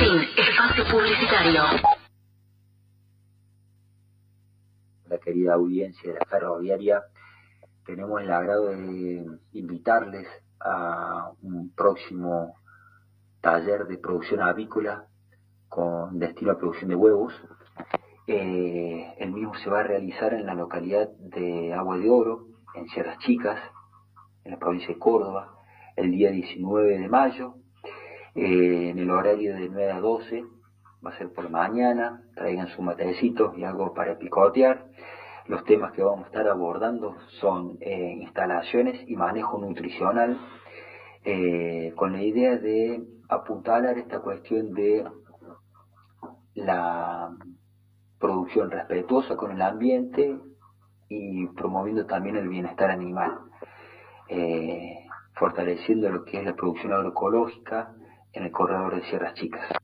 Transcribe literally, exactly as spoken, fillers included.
Fin. Espacio publicitario. La querida audiencia de la Ferroviaria, tenemos el agrado de invitarles a un próximo taller de producción avícola con destino a producción de huevos. Eh, el mismo se va a realizar en la localidad de Agua de Oro, en Sierras Chicas, en la provincia de Córdoba, el día diecinueve de mayo, eh, en el horario de nueve a doce, va a ser por la mañana. Traigan su matecito y algo para picotear. Los temas que vamos a estar abordando son eh, instalaciones y manejo nutricional, eh, con la idea de apuntalar esta cuestión de la producción respetuosa con el ambiente y promoviendo también el bienestar animal, eh, fortaleciendo lo que es la producción agroecológica en el corredor de Sierras Chicas.